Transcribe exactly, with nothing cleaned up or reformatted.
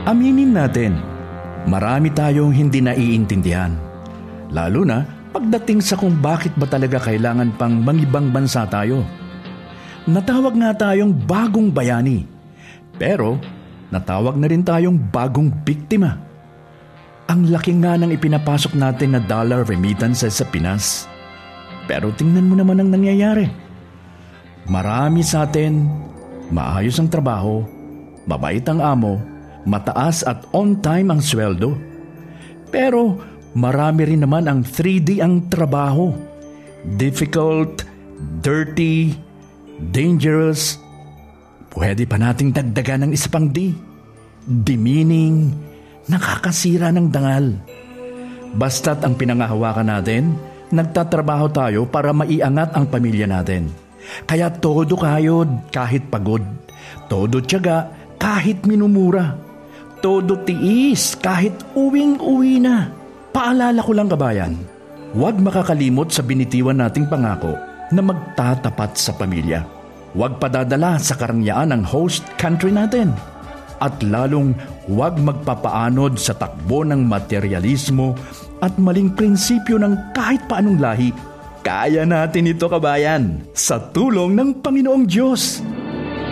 Aminin natin, marami tayong hindi naiintindihan. Lalo na pagdating sa kung bakit ba talaga kailangan pang mangibang bansa tayo. Natawag nga tayong bagong bayani, pero natawag na rin tayong bagong biktima. Ang laki nga ng ipinapasok natin na dollar remittances sa Pinas. Pero tingnan mo naman ang nangyayari. Marami sa atin, maayos ang trabaho, mabait ang amo, mataas at on-time ang sweldo. Pero marami rin naman ang three D ang trabaho. Difficult, dirty, dangerous. Pwede pa nating dagdagan ng isa pang D. Demeaning, nakakasira ng dangal. Basta't ang pinangahawakan natin, nagtatrabaho tayo para maiangat ang pamilya natin. Kaya todo kayod kahit pagod. Todo tiyaga kahit minumura. Todo tiis kahit uwing-uwi na. Paalala ko lang kabayan, huwag makakalimot sa binitiwan nating pangako na magtatapat sa pamilya. Huwag padadala sa karangyaan ng host country natin. At lalong huwag magpapaanod sa takbo ng materialismo at maling prinsipyo ng kahit paanong lahi. Kaya natin ito kabayan sa tulong ng Panginoong Diyos.